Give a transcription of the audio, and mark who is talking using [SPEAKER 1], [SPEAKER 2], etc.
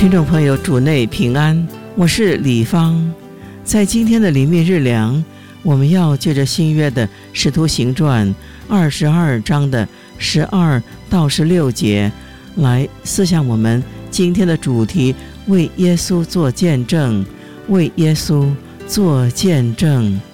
[SPEAKER 1] 听众朋友，主内平安，我是李芳。在今天的灵命日粮，我们要借着新约的使徒行传22章的12到16节来思想我们今天的主题：为耶稣做见证，为耶稣做见证。